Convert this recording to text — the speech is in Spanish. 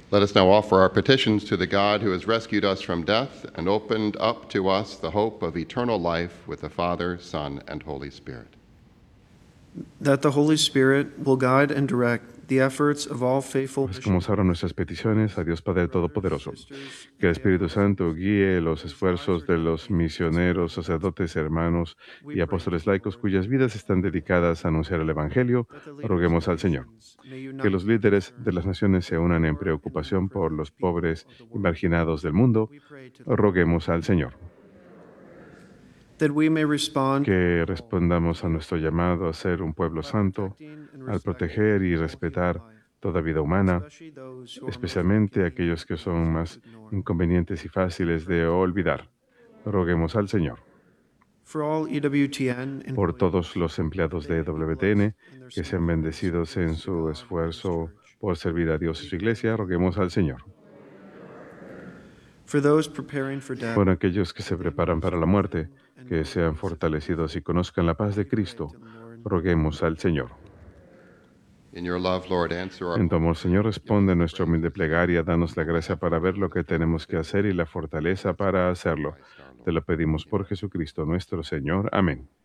Let us now offer our petitions to the God who has rescued us from death and opened up to us the hope of eternal life with the Father, Son, and Holy Spirit. That the Holy Spirit will guide and direct the efforts of all faithful Acercamos ahora nuestras peticiones a Dios Padre Todopoderoso. Que el Espíritu Santo guíe los esfuerzos de los misioneros, sacerdotes, hermanos y apóstoles laicos cuyas vidas están dedicadas a anunciar el Evangelio. Roguemos al Señor. Que los líderes de las naciones se unan en preocupación por los pobres y marginados del mundo. Roguemos al Señor. Que respondamos a nuestro llamado a ser un pueblo santo, al proteger y respetar toda vida humana, especialmente aquellos que son más inconvenientes y fáciles de olvidar. Roguemos al Señor. Por todos los empleados de EWTN que sean bendecidos en su esfuerzo por servir a Dios y su iglesia, roguemos al Señor. Por aquellos que se preparan para la muerte, que sean fortalecidos y conozcan la paz de Cristo, roguemos al Señor. En tu amor, Señor, responde nuestra humilde plegaria, danos la gracia para ver lo que tenemos que hacer y la fortaleza para hacerlo. Te lo pedimos por Jesucristo nuestro Señor. Amén.